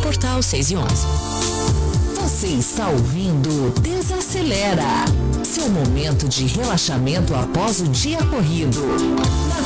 Portal 6 e 11. Você está ouvindo Desacelera, seu momento de relaxamento após o dia corrido. Na